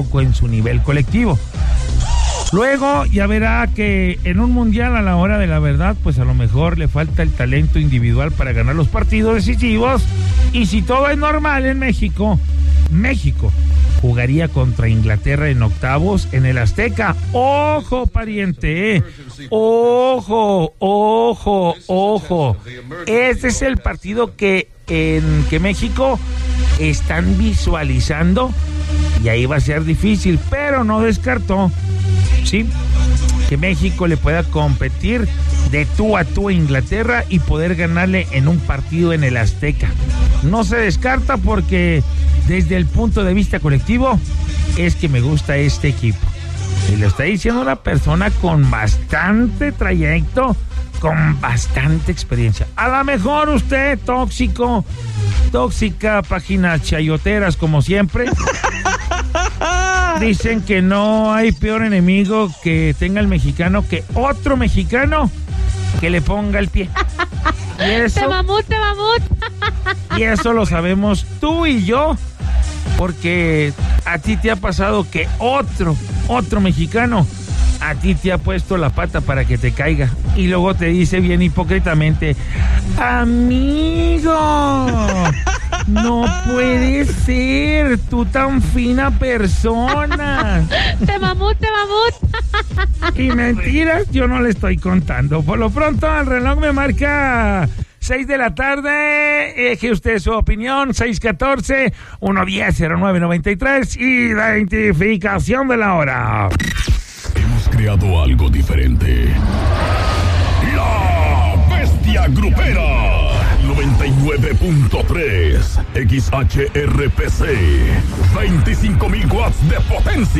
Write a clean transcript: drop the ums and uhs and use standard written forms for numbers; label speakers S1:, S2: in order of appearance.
S1: tampoco en su nivel colectivo. Luego ya verá que en un mundial, a la hora de la verdad, pues a lo mejor le falta el talento individual para ganar los partidos decisivos. Y si todo es normal en México jugaría contra Inglaterra en octavos en el Azteca. ¡Ojo, pariente! ¡Ojo! Este es el partido que México están visualizando, y ahí va a ser difícil, pero no descartó, ¿sí?, que México le pueda competir de tú a tú a Inglaterra y poder ganarle en un partido en el Azteca. No se descarta porque desde el punto de vista colectivo es que me gusta este equipo. Y lo está diciendo una persona con bastante trayecto, con bastante experiencia. A lo mejor usted, tóxica, páginas chayoteras como siempre, dicen que no hay peor enemigo que tenga el mexicano que otro mexicano que le ponga el pie. Y eso,
S2: te mamut.
S1: Y eso lo sabemos tú y yo, porque a ti te ha pasado que otro mexicano a ti te ha puesto la pata para que te caiga, y luego te dice bien hipócritamente: amigo, no puede ser, tú tan fina persona.
S2: Te mamut.
S1: Y mentiras yo no le estoy contando. Por lo pronto el reloj me marca 6 de la tarde. Deje usted su opinión. 614-110-0993 y la identificación de la hora.
S3: Hemos creado algo diferente. La Bestia Grupera 99.3 XHRPC, 25,000 watts de potencia.